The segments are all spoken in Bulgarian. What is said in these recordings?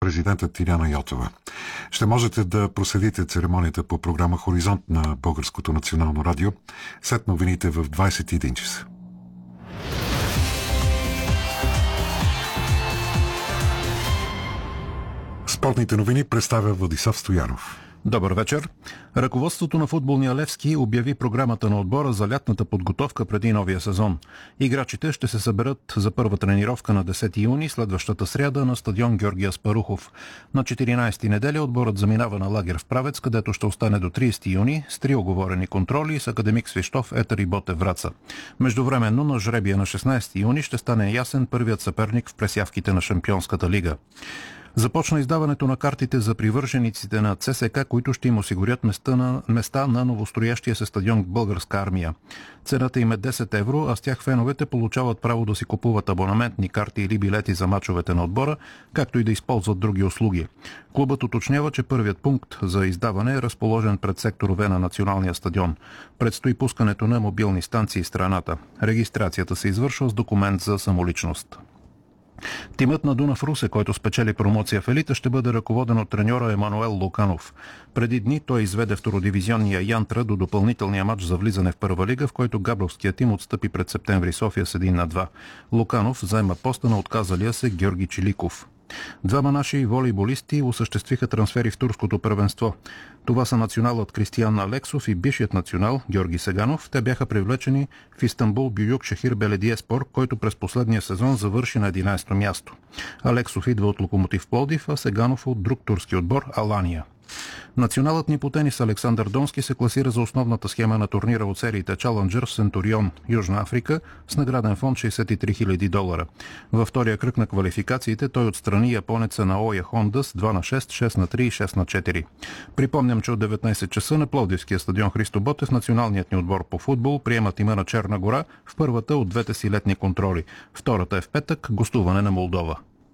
президентът Иляна Йотова. Ще можете да проследите церемонията по програма Хоризонт на Българското национално радио след новините в 21 часа. Спортните новини представя Владислав Стоянов. Добър вечер. Ръководството на футболния Левски обяви програмата на отбора за лятната подготовка преди новия сезон. Играчите ще се съберат за първа тренировка на 10 юни, следващата сряда на стадион Георги Аспарухов. На 14 неделя отборът заминава на лагер в Правец, където ще остане до 30 юни с 3 оговорени контроли с академик Свищов, Етър и Ботев Враца. Междувременно на жребия на 16 юни ще стане ясен първият съперник в пресявките на Шампионската лига. Започна издаването на картите за привържениците на ЦСКА, които ще им осигурят места на новостроящия се стадион Българска армия. Цената им е 10 евро, а с тях феновете получават право да си купуват абонаментни карти или билети за мачовете на отбора, както и да използват други услуги. Клубът уточнява, че първият пункт за издаване е разположен пред сектор В на националния стадион. Предстои пускането на мобилни станции в страната. Регистрацията се извършва с документ за самоличност. Тимът на Дунав Русе, който спечели промоция в елита, ще бъде ръководен от треньора Емануел Луканов. Преди дни той изведе втородивизионния Янтра до допълнителния матч за влизане в първа лига, в който габровският тим отстъпи пред Септември София с 1-2. Луканов заема поста на отказалия се Георги Чиликов. Двама наши волейболисти осъществиха трансфери в турското първенство. Това са националът Кристиян Алексов и бившият национал Георги Сеганов. Те бяха привлечени в Истанбул Бююк Шехир Беледиеспор, който през последния сезон завърши на 11-то място. Алексов идва от Локомотив Пловдив, а Сеганов от друг турски отбор Алания. Националът ни по тенис Александър Донски се класира за основната схема на турнира от сериите Challenger в Центурион, Южна Африка, с награден фонд $63 000. Във втория кръг на квалификациите той отстрани японеца Наоя Хонда с 2-6, 6-3 и 6-4. Припомням, че от 19 часа на Пловдивския стадион Христо Ботев националният ни отбор по футбол приема тима на Черна гора в първата от двете си летни контроли. Втората е в петък, гостуване на Молдова.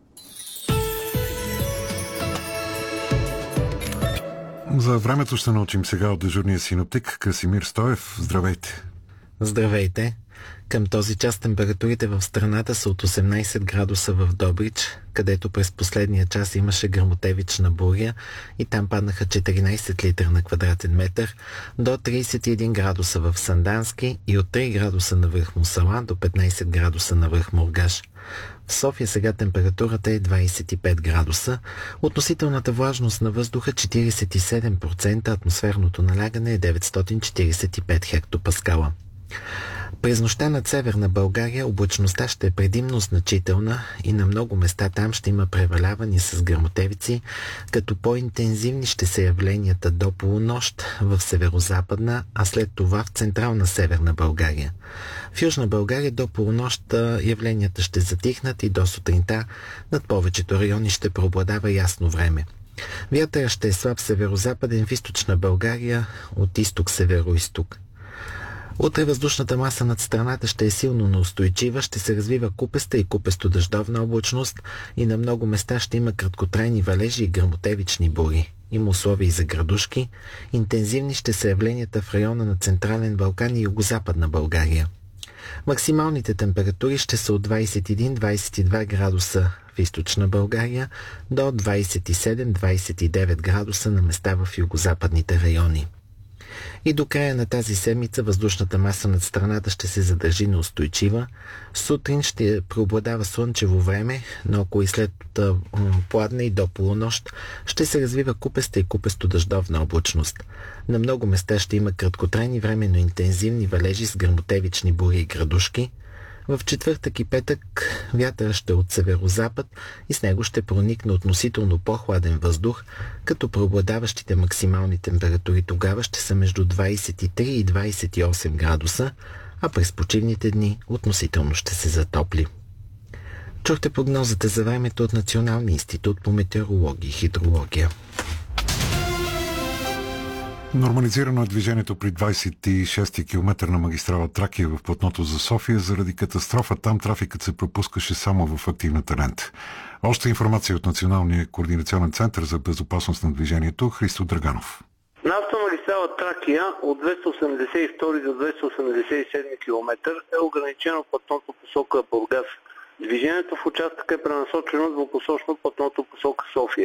За времето ще научим сега от дежурния синоптик Красимир Стоев. Здравейте! Здравейте! Към този час температурите в страната са от 18 градуса в Добрич, където през последния час имаше гръмотевична буря и там паднаха 14 литра на квадратен метър, до 31 градуса в Сандански и от 3 градуса на връх Мусала до 15 градуса на връх Мургаш. В София сега температурата е 25 градуса, относителната влажност на въздуха 47%, атмосферното налягане е 945 хектопаскала. През нощта над Северна България облачността ще е предимно значителна и на много места там ще има превалявани с гръмотевици, като по-интензивни ще са явленията до полунощ в северозападна, а след това в централна Северна България. В Южна България до полунощ явленията ще затихнат и до сутринта над повечето райони ще преобладава ясно време. Вятърът ще е слаб северозападен в източна България от изток-северо-исток. Утре въздушната маса над страната ще е силно неустойчива, ще се развива купеста и купесто-дъждовна облачност и на много места ще има краткотрайни валежи и гръмотевични бури. Има условия и за градушки. Интензивни ще са явленията в района на Централен Балкан и Югозападна България. Максималните температури ще са от 21-22 градуса в източна България до 27-29 градуса на места в югозападните райони. И до края на тази седмица въздушната маса над страната ще се задържи неустойчива. Сутрин ще преобладава слънчево време, но ако и след пладне и до полунощ ще се развива купеста и купесто-дъждовна облачност. На много места ще има краткотрайни временно интензивни валежи с гръмотевични бури и градушки. В четвъртък и петък вятър ще е от северозапад и с него ще проникне относително по-хладен въздух, като преобладаващите максимални температури тогава ще са между 23 и 28 градуса, а през почивните дни относително ще се затопли. Чухте прогнозата за времето от Националния институт по метеорология и хидрология. Нормализирано е движението при 26-ти километър на магистрала Тракия в платното за София. Заради катастрофа там трафикът се пропускаше само в активната лента. Още информация от Националния координационен център за безопасност на движението Христо Драганов. На автомагистрала Тракия от 282 до 287 км е ограничено платното посока Бургас. Движението в участъка е пренасочено двупосочно платното посока София.